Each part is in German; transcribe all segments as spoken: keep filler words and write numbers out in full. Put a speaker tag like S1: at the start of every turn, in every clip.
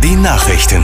S1: die Nachrichten.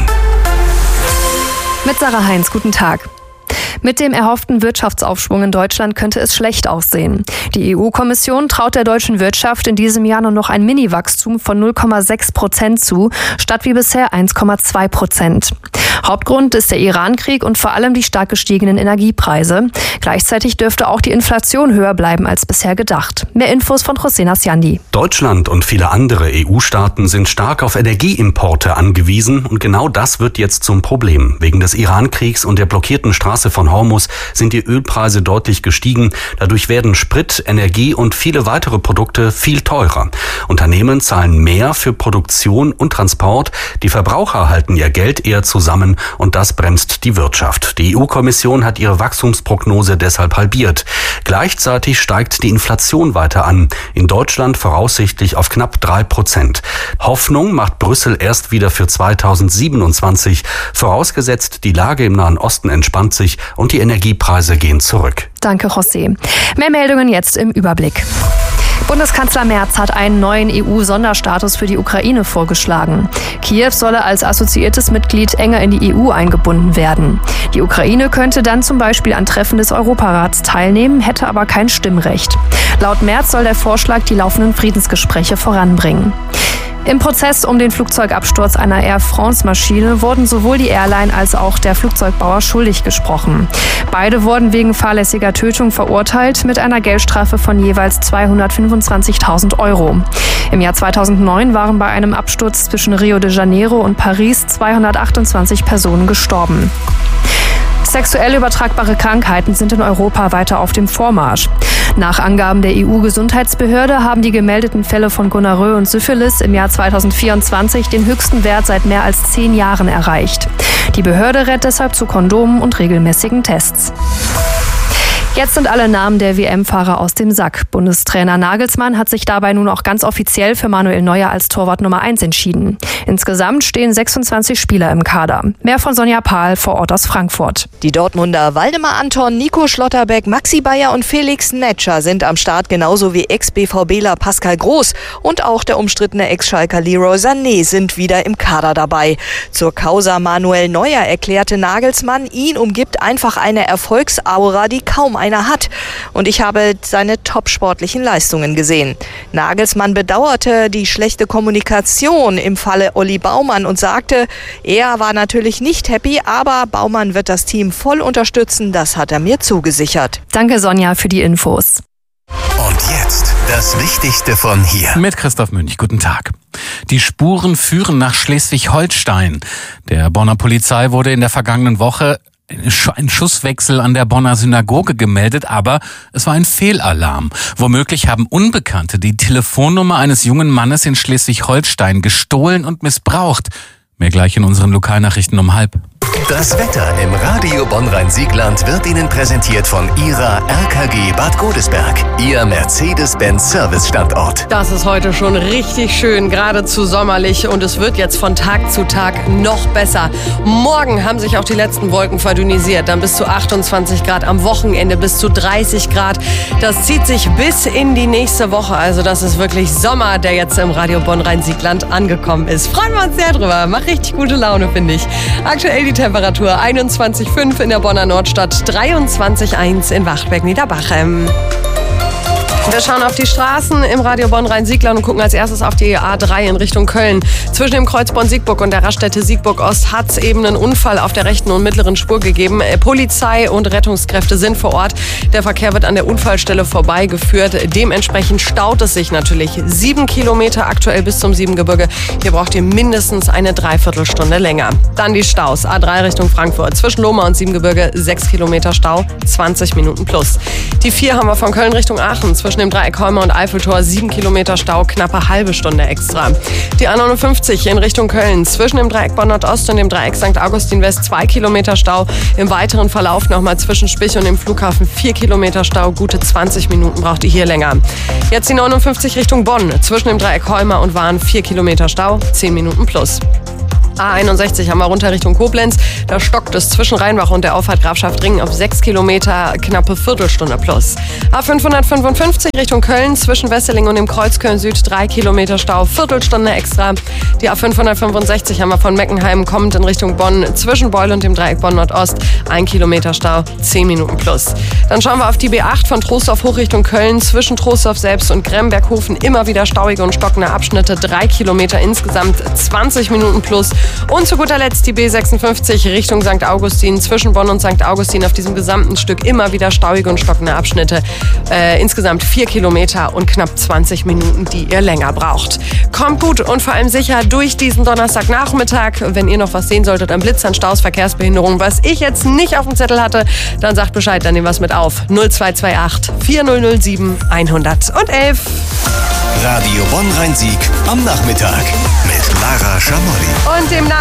S2: Mit Sarah Heinz, guten Tag. Mit dem erhofften Wirtschaftsaufschwung in Deutschland könnte es schlecht aussehen. Die E U-Kommission traut der deutschen Wirtschaft in diesem Jahr nur noch ein Mini-Wachstum von null Komma sechs Prozent zu, statt wie bisher eins Komma zwei Prozent. Hauptgrund ist der Iran-Krieg und vor allem die stark gestiegenen Energiepreise. Gleichzeitig dürfte auch die Inflation höher bleiben als bisher gedacht. Mehr Infos von José Nasciandi.
S3: Deutschland und viele andere E U-Staaten sind stark auf Energieimporte angewiesen und genau das wird jetzt zum Problem. Wegen des Iran-Kriegs und der blockierten Straße von Hormuz sind die Ölpreise deutlich gestiegen. Dadurch werden Sprit, Energie und viele weitere Produkte viel teurer. Unternehmen zahlen mehr für Produktion und Transport. Die Verbraucher halten ihr Geld eher zusammen und das bremst die Wirtschaft. Die E U-Kommission hat ihre Wachstumsprognose deshalb halbiert. Gleichzeitig steigt die Inflation weiter an. In Deutschland voraussichtlich auf knapp drei Prozent. Hoffnung macht Brüssel erst wieder für zweitausendsiebenundzwanzig. Vorausgesetzt, die Lage im Nahen Osten entspannt sich und die Energiepreise gehen zurück.
S2: Danke, José. Mehr Meldungen jetzt im Überblick. Bundeskanzler Merz hat einen neuen E U-Sonderstatus für die Ukraine vorgeschlagen. Kiew solle als assoziiertes Mitglied enger in die E U eingebunden werden. Die Ukraine könnte dann zum Beispiel an Treffen des Europarats teilnehmen, hätte aber kein Stimmrecht. Laut Merz soll der Vorschlag die laufenden Friedensgespräche voranbringen. Im Prozess um den Flugzeugabsturz einer Air France-Maschine wurden sowohl die Airline als auch der Flugzeugbauer schuldig gesprochen. Beide wurden wegen fahrlässiger Tötung verurteilt mit einer Geldstrafe von jeweils zweihundertfünfundzwanzigtausend Euro. Im Jahr zweitausendneun waren bei einem Absturz zwischen Rio de Janeiro und Paris zweihundertachtundzwanzig Personen gestorben. Sexuell übertragbare Krankheiten sind in Europa weiter auf dem Vormarsch. Nach Angaben der E U-Gesundheitsbehörde haben die gemeldeten Fälle von Gonorrhoe und Syphilis im Jahr zweitausendvierundzwanzig den höchsten Wert seit mehr als zehn Jahren erreicht. Die Behörde rät deshalb zu Kondomen und regelmäßigen Tests. Jetzt sind alle Namen der W M-Fahrer aus dem Sack. Bundestrainer Nagelsmann hat sich dabei nun auch ganz offiziell für Manuel Neuer als Torwart Nummer eins entschieden. Insgesamt stehen sechsundzwanzig Spieler im Kader. Mehr von Sonja Pahl vor Ort aus Frankfurt.
S4: Die Dortmunder Waldemar Anton, Nico Schlotterbeck, Maxi Bayer und Felix Netscher sind am Start, genauso wie Ex-BVBler Pascal Groß und auch der umstrittene Ex-Schalker Leroy Sané sind wieder im Kader dabei. Zur Causa Manuel Neuer erklärte Nagelsmann, ihn umgibt einfach eine Erfolgsaura, die kaum einer hat. Und ich habe seine top-sportlichen Leistungen gesehen. Nagelsmann bedauerte die schlechte Kommunikation im Falle Olli Baumann und sagte, er war natürlich nicht happy, aber Baumann wird das Team voll unterstützen, das hat er mir zugesichert.
S2: Danke, Sonja, für die Infos.
S1: Und jetzt das Wichtigste von hier.
S5: Mit Christoph Münch, guten Tag. Die Spuren führen nach Schleswig-Holstein. Der Bonner Polizei wurde in der vergangenen Woche ein Schusswechsel an der Bonner Synagoge gemeldet, aber es war ein Fehlalarm. Womöglich haben Unbekannte die Telefonnummer eines jungen Mannes in Schleswig-Holstein gestohlen und missbraucht. Mehr gleich in unseren Lokalnachrichten um halb.
S1: Das Wetter im Radio Bonn-Rhein-Siegland wird Ihnen präsentiert von Ihrer R K G Bad Godesberg, Ihr Mercedes-Benz-Service-Standort.
S6: Das ist heute schon richtig schön, geradezu sommerlich und es wird jetzt von Tag zu Tag noch besser. Morgen haben sich auch die letzten Wolken verdünnisiert, dann bis zu achtundzwanzig Grad, am Wochenende bis zu dreißig Grad. Das zieht sich bis in die nächste Woche, also das ist wirklich Sommer, der jetzt im Radio Bonn-Rhein-Siegland angekommen ist. Freuen wir uns sehr drüber, macht richtig gute Laune, finde ich. Aktuell die Temperatur einundzwanzig Komma fünf in der Bonner Nordstadt, dreiundzwanzig Komma eins in Wachtberg-Niederbachem. Wir schauen auf die Straßen im Radio Bonn-Rhein-Siegland und gucken als erstes auf die A drei in Richtung Köln. Zwischen dem Kreuz Bonn-Siegburg und der Raststätte Siegburg-Ost hat es eben einen Unfall auf der rechten und mittleren Spur gegeben. Polizei und Rettungskräfte sind vor Ort. Der Verkehr wird an der Unfallstelle vorbeigeführt. Dementsprechend staut es sich natürlich. Sieben Kilometer aktuell bis zum Siebengebirge. Hier braucht ihr mindestens eine Dreiviertelstunde länger. Dann die Staus. A drei Richtung Frankfurt. Zwischen Lohmar und Siebengebirge sechs Kilometer Stau, zwanzig Minuten plus. Die vier haben wir von Köln Richtung Aachen. Zwischen dem Dreieck Holmer und Eiffeltor sieben Kilometer Stau, knappe halbe Stunde extra. Die A neunundfünfzig in Richtung Köln, zwischen dem Dreieck Bonn Nordost und dem Dreieck Sankt Augustin West zwei Kilometer Stau. Im weiteren Verlauf nochmal zwischen Spich und dem Flughafen vier Kilometer Stau, gute zwanzig Minuten braucht ihr hier länger. Jetzt die neunundfünfzig Richtung Bonn, zwischen dem Dreieck Holmer und Wahn vier Kilometer Stau, zehn Minuten plus. A einundsechzig haben wir runter Richtung Koblenz. Da stockt es zwischen Rheinbach und der Auffahrt Grafschaft-Ringen auf sechs Kilometer, knappe Viertelstunde plus. A fünfhundertfünfundfünfzig Richtung Köln, zwischen Wesseling und dem Kreuz Köln-Süd, drei Kilometer Stau, Viertelstunde extra. Die A fünfhundertfünfundsechzig haben wir von Meckenheim kommend in Richtung Bonn, zwischen Beul und dem Dreieck Bonn-Nordost, ein Kilometer Stau, zehn Minuten plus. Dann schauen wir auf die B acht von Troisdorf hoch Richtung Köln, zwischen Troisdorf selbst und Gremberghofen immer wieder stauige und stockende Abschnitte, drei Kilometer insgesamt, zwanzig Minuten plus. Und zu guter Letzt die B sechsundfünfzig Richtung Sankt Augustin, zwischen Bonn und Sankt Augustin auf diesem gesamten Stück immer wieder stauige und stockende Abschnitte. Äh, insgesamt vier Kilometer und knapp zwanzig Minuten, die ihr länger braucht. Kommt gut und vor allem sicher durch diesen Donnerstagnachmittag. Wenn ihr noch was sehen solltet am Blitz, an Staus, Verkehrsbehinderung, was ich jetzt nicht auf dem Zettel hatte, dann sagt Bescheid, dann nehmen wir es mit auf. null zwei zwei acht vier null null sieben eins null eins eins.
S1: Radio Bonn-Rhein-Sieg am Nachmittag mit Lara Schamolli.
S6: Und demnach